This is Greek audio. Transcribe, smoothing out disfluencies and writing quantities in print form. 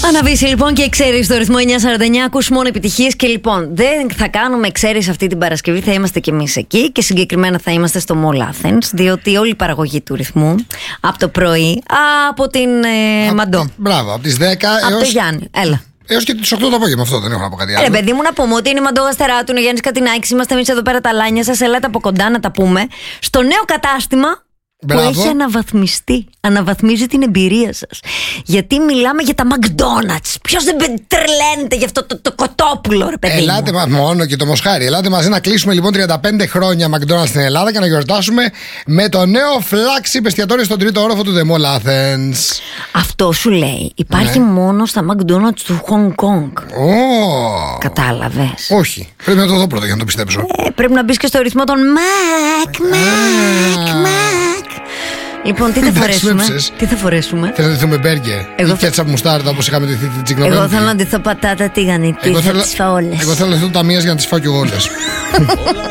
Αναβήσει λοιπόν και εξαίρεση στο ρυθμό 949. Ακούς μόνο επιτυχίες. Και λοιπόν, δεν θα κάνουμε εξαίρεση αυτή την Παρασκευή. Θα είμαστε κι εμείς εκεί. Και συγκεκριμένα θα είμαστε στο Mall Athens. Διότι όλη η παραγωγή του ρυθμού από το πρωί, από την Μαντό. Μπράβο, από τις 10 από το Γιάννη. Έλα. Έως και τις 8 το απόγευμα, αυτό δεν έχω να πω κάτι άλλο. Παιδί μου, να πούμε ότι είναι η Μαντό Γαστεράτου, είναι ο Γιάννης Κατινάκης. Είμαστε εμείς εδώ πέρα τα λάνια σας. Ελάτε από κοντά να τα πούμε. Στο νέο κατάστημα. Μπράβο. Που έχει αναβαθμιστεί. Αναβαθμίζει την εμπειρία σας. Γιατί μιλάμε για τα McDonald's. Ποιος δεν τρελαίνεται για αυτό το κοτόπουλο, ρε παιδί. Ελάτε μόνο και το μοσχάρι. Ελάτε μαζί να κλείσουμε λοιπόν 35 χρόνια McDonald's στην Ελλάδα και να γιορτάσουμε με το νέο flagship εστιατόριο στον τρίτο όροφο του The Mall Athens. Αυτό σου λέει. Υπάρχει μόνο στα McDonald's του Hong Kong. Κατάλαβες. Όχι. Πρέπει να το δω πρώτα για να το πιστέψω. Πρέπει να μπεις και στο ρυθμό των Mac. Λοιπόν, τι θα φορέσουμε. Τι θα φορέσουμε. Θέλω να ντυθούμε μπέργκερ ή κέτσαπ μουστάρδα όπως είχαμε ντυθεί την τσικλοπέμπτη. Εγώ θέλω να ντυθώ πατάτα τηγανιτή. Θα τις φάω όλες. Εγώ θέλω να ντυθώ ταμείας για να τις φάω κι εγώ όλες.